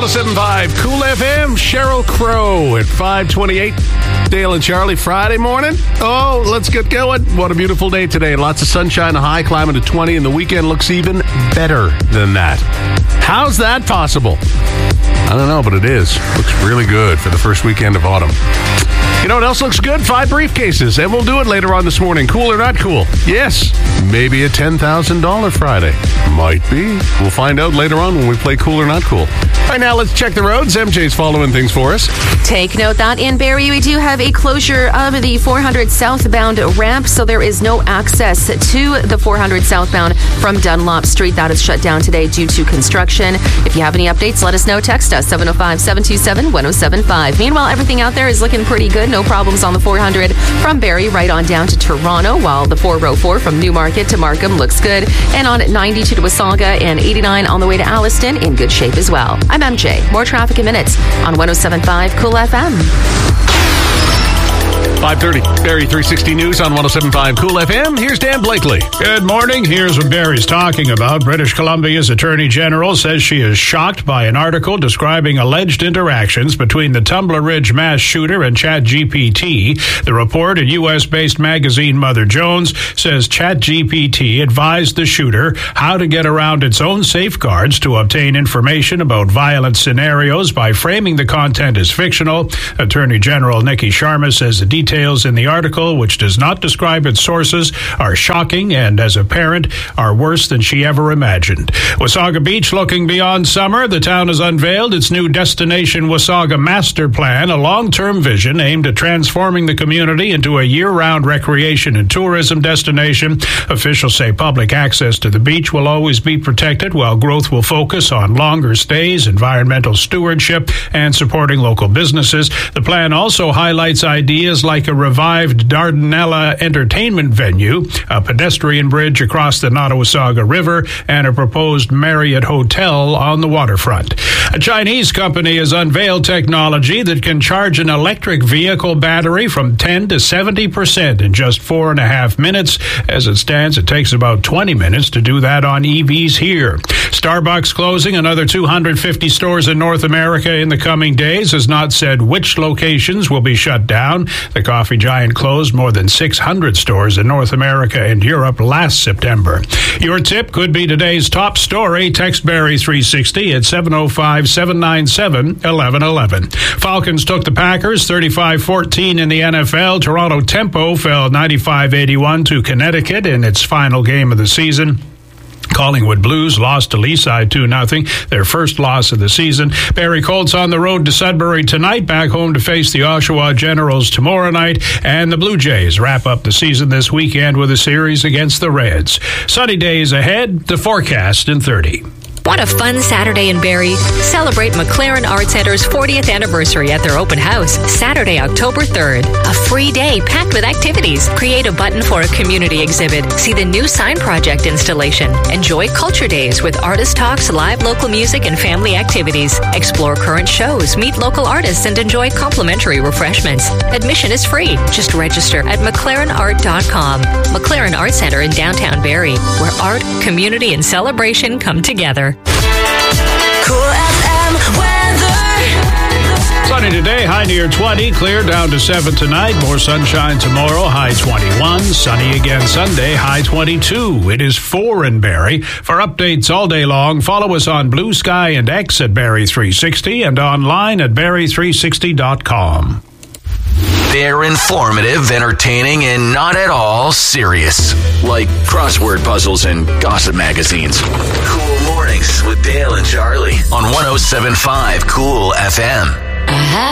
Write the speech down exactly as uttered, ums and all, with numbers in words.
oh seven point five Cool F M. Sheryl Crow at five twenty-eight. Dale and Charlie, Friday morning. Oh, let's get going. What a beautiful day today. Lots of sunshine, a high climbing to twenty, and the weekend looks even better than that. How's that possible? I don't know, but it is. Looks really good for the first weekend of autumn. You know what else looks good? Five briefcases, and we'll do it later on this morning. Cool or not cool? Yes, maybe a ten thousand dollars Friday. Might be. We'll find out later on when we play Cool or Not Cool. Right now, let's check the roads. M J's following things for us. Take note that in Barrie, we do have a closure of the four hundred southbound ramp, so there is no access to the four hundred southbound from Dunlop Street. That is shut down today due to construction. If you have any updates, let us know. Text us, seven oh five, seven two seven, one oh seven five. Meanwhile, everything out there is looking pretty good. No problems on the four hundred from Barrie right on down to Toronto, while the four oh four from Newmarket to Markham looks good. And on ninety-two to Wasaga and eighty-nine on the way to Alliston in good shape as well. I'm M J. More traffic in minutes on one oh seven point five Cool F M. five thirty, Barrie three sixty News on one oh seven point five Cool F M. Here's Dan Blakely. Good morning. Here's what Barrie's talking about. British Columbia's Attorney General says she is shocked by an article describing alleged interactions between the Tumbler Ridge mass shooter and ChatGPT. The report in U S-based magazine Mother Jones says ChatGPT advised the shooter how to get around its own safeguards to obtain information about violent scenarios by framing the content as fictional. Attorney General Nikki Sharma says the details in the article, which does not describe its sources, are shocking and, as a parent, are worse than she ever imagined. Wasaga Beach looking beyond summer. The town has unveiled its new Destination Wasaga Master Plan, a long-term vision aimed at transforming the community into a year-round recreation and tourism destination. Officials say public access to the beach will always be protected, while growth will focus on longer stays, environmental stewardship, and supporting local businesses. The plan also highlights ideas like a revived Dardanella entertainment venue, a pedestrian bridge across the Nottawasaga River, and a proposed Marriott hotel on the waterfront. A Chinese company has unveiled technology that can charge an electric vehicle battery from ten to seventy percent in just four and a half minutes. As it stands, it takes about twenty minutes to do that on E Vs here. Starbucks closing another two hundred fifty stores in North America in the coming days, has not said which locations will be shut down. The coffee giant closed more than six hundred stores in North America and Europe last September. Your tip could be today's top story. Text Barrie three sixty at seven oh five, seven nine seven, eleven eleven. Falcons took the Packers thirty-five fourteen in the N F L. Toronto Tempo fell ninety-five eighty-one to Connecticut in its final game of the season. Collingwood Blues lost to Leaside two nothing, their first loss of the season. Barrie Colts on the road to Sudbury tonight, back home to face the Oshawa Generals tomorrow night, and the Blue Jays wrap up the season this weekend with a series against the Reds. Sunny days ahead, the forecast in thirty. Want a fun Saturday in Barrie? Celebrate McLaren Art Center's fortieth anniversary at their open house, Saturday, October third. A free day packed with activities. Create a button for a community exhibit. See the new sign project installation. Enjoy culture days with artist talks, live local music, and family activities. Explore current shows, meet local artists, and enjoy complimentary refreshments. Admission is free. Just register at mclaren art dot com. McLaren Art Center in downtown Barrie, where art, community, and celebration come together. Cool F M weather. Sunny today, high near twenty, clear down to seven tonight. More sunshine tomorrow, high twenty-one. Sunny again Sunday, high twenty-two. It is four in Barrie. For updates all day long, follow us on Blue Sky and X at Barrie three sixty and online at barrie three sixty dot com. They're informative, entertaining, and not at all serious. Like crossword puzzles and gossip magazines. Cool Mornings with Dale and Charlie on one oh seven point five Cool F M. I